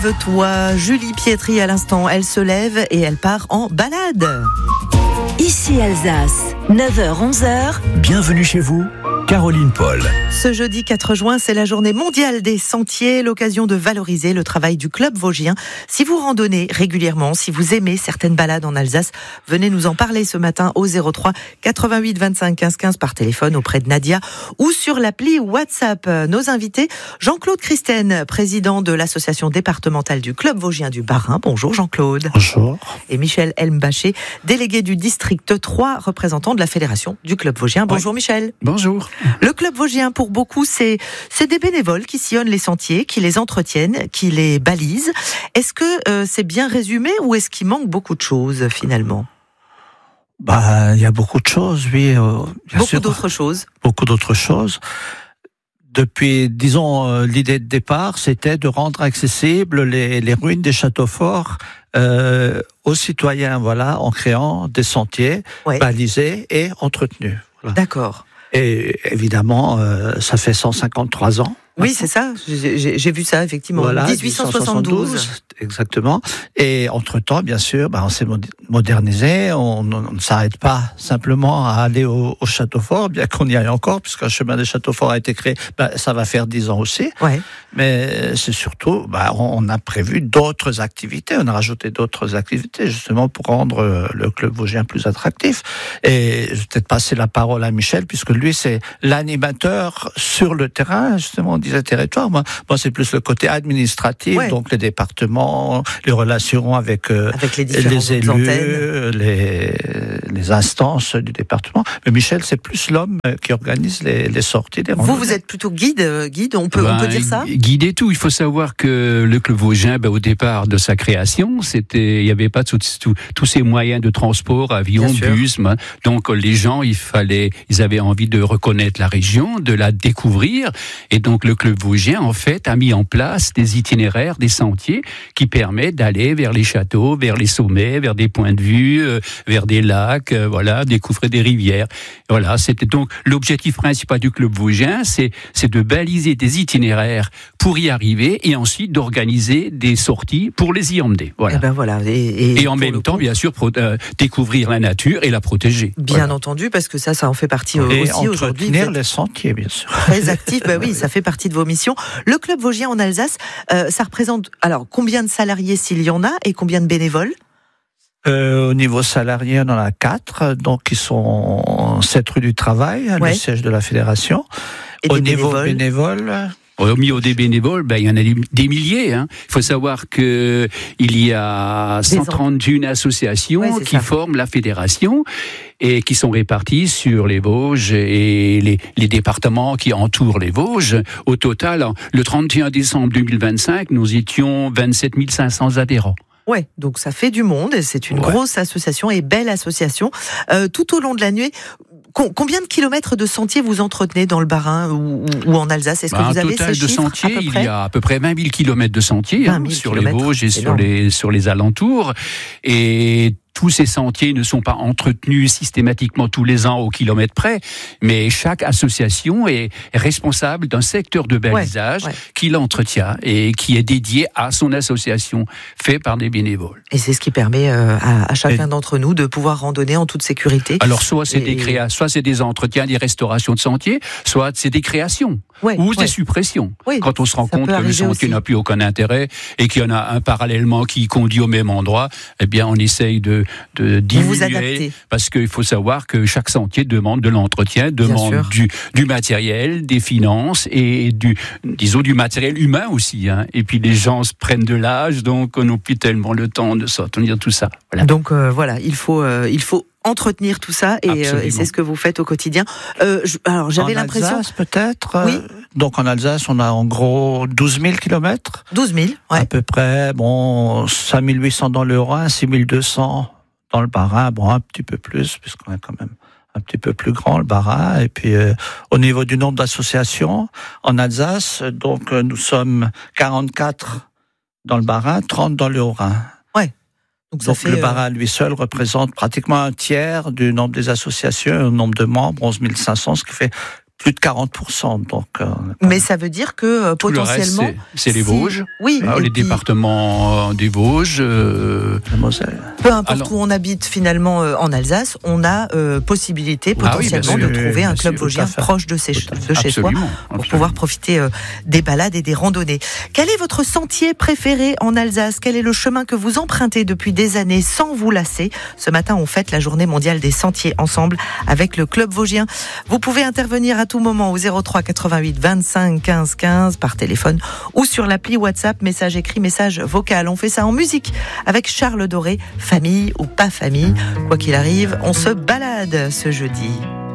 Lève-toi, Julie Pietri à l'instant, elle se lève et elle part en balade. Ici Alsace, 9h-11h. Bienvenue chez vous, Caroline Paul. Ce jeudi 4 juin, c'est la journée mondiale des sentiers, l'occasion de valoriser le travail du club vosgien. Si vous randonnez régulièrement, si vous aimez certaines balades en Alsace, venez nous en parler ce matin au 03 88 25 15 15 par téléphone auprès de Nadia ou sur l'appli WhatsApp. Nos invités, Jean-Claude Christen, président de l'association départementale du club vosgien du Bas-Rhin. Bonjour Jean-Claude. Bonjour. Et Michel Elmbaché, délégué du district 3, représentant de la fédération du club vosgien. Bonjour Michel. Bonjour. Le club vosgien, pour beaucoup, c'est des bénévoles qui sillonnent les sentiers, qui les entretiennent, qui les balisent. Est-ce que c'est bien résumé ou est-ce qu'il manque beaucoup de choses finalement ? Il y a beaucoup de choses, oui. Beaucoup d'autres choses. Beaucoup d'autres choses. Depuis, disons, l'idée de départ, c'était de rendre accessibles les ruines des châteaux forts aux citoyens, voilà, en créant des sentiers balisés et entretenus. Voilà. D'accord. Et évidemment, ça fait 153 ans. Oui, c'est ça. J'ai vu ça, effectivement. Voilà, 1872. Exactement. Et entre-temps, bien sûr, on s'est modernisé. On ne s'arrête pas simplement à aller au château fort, bien qu'on y aille encore, puisqu'un chemin des châteaux forts a été créé. Ça va faire 10 ans aussi. Ouais. Mais c'est surtout, on a prévu d'autres activités. On a rajouté d'autres activités, justement, pour rendre le club vosgien plus attractif. Et je vais peut-être passer la parole à Michel, puisque lui, c'est l'animateur sur le terrain, justement, on disait territoire. Moi, c'est plus le côté administratif, donc les départements, les relations avec les élus, les instances du département. Mais Michel, c'est plus l'homme qui organise les sorties des randonnées. Vous êtes plutôt guide, on peut dire ça ? Guide et tout. Il faut savoir que le club vosgien, au départ de sa création, il n'y avait pas tous ces moyens de transport, avions, bus. Donc les gens, ils avaient envie de reconnaître la région, de la découvrir, et donc le club vosgien, en fait, a mis en place des itinéraires, des sentiers qui permettent d'aller vers les châteaux, vers les sommets, vers des points de vue, vers des lacs, découvrir des rivières. Voilà, c'était donc l'objectif principal du club vosgien, c'est de baliser des itinéraires pour y arriver et ensuite d'organiser des sorties pour les y emmener. Voilà. Et en même temps, bien sûr, découvrir la nature et la protéger. Bien entendu, parce que ça en fait partie aussi aujourd'hui. Entretenir les sentiers, bien sûr. Très actif, oui, ça fait partie de vos missions. Le club vosgien en Alsace, ça représente alors combien de salariés s'il y en a et combien de bénévoles ? Au niveau salarié, on en a 4, donc qui sont 7 rue du Travail, le siège de la fédération. Et au niveau bénévoles. Au milieu des bénévoles, il y en a des milliers. Il faut savoir que il y a 131 associations qui forment la fédération et qui sont réparties sur les Vosges et les départements qui entourent les Vosges. Au total, le 31 décembre 2025, nous étions 27 500 adhérents. Ouais, donc ça fait du monde, c'est une grosse association et belle association. Tout au long de la nuit, combien de kilomètres de sentiers vous entretenez dans le Bas-Rhin ou en Alsace ? Est-ce que vous avez ces chiffres ? De sentiers, il y a à peu près 20 000 kilomètres de sentiers sur les Vosges et sur les alentours. Et tous ces sentiers ne sont pas entretenus systématiquement tous les ans au kilomètre près, mais chaque association est responsable d'un secteur de balisage qui l'entretient et qui est dédié à son association, fait par des bénévoles. Et c'est ce qui permet à chacun d'entre nous de pouvoir randonner en toute sécurité. Alors soit c'est des entretiens, des restaurations de sentiers, soit c'est des créations ou des suppressions. Oui, quand on se rend compte que le sentier n'a plus aucun intérêt et qu'il y en a un parallèlement qui conduit au même endroit, eh bien on essaye de diminuer, parce qu'il faut savoir que chaque sentier demande de l'entretien, demande du matériel, des finances et du matériel humain aussi. Et puis les gens se prennent de l'âge, donc on n'a plus tellement le temps de s'entretenir tout ça. Voilà. Donc il faut entretenir tout ça et c'est ce que vous fêtes au quotidien. Alors j'avais l'impression... En Alsace peut-être donc en Alsace on a en gros 12 000 kilomètres. 12 000, à peu près, 5 800 dans le Rhin, 6 200 dans le Bas-Rhin, un petit peu plus, puisqu'on est quand même un petit peu plus grand, le Bas-Rhin. Et puis, au niveau du nombre d'associations, en Alsace, donc nous sommes 44 dans le Bas-Rhin, 30 dans le Haut-Rhin. Ouais. Donc le Bas-Rhin, lui seul, représente pratiquement un tiers du nombre des associations, le nombre de membres, 11 500, ce qui fait plus de 40%. Donc, mais ça veut dire que tout potentiellement, le reste, c'est les Vosges. Oui, les départements des Vosges, la Moselle. Peu importe où on habite finalement en Alsace, on a possibilité potentiellement de trouver un club vosgien proche de chez soi pour pouvoir profiter des balades et des randonnées. Quel est votre sentier préféré en Alsace ? Quel est le chemin que vous empruntez depuis des années sans vous lasser ? Ce matin, on fête la journée mondiale des sentiers ensemble avec le club vosgien. Vous pouvez intervenir à tout moment au 03 88 25 15 15 par téléphone ou sur l'appli WhatsApp, message écrit, message vocal. On fait ça en musique avec Charles Doré. Famille ou pas famille, quoi qu'il arrive, on se balade ce jeudi.